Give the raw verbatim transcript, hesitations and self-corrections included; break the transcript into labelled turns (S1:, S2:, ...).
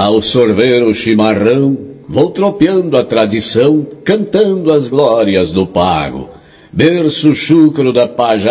S1: Ao sorver o chimarrão, vou tropeando a tradição, cantando as glórias do pago. Berço chucro da pajada.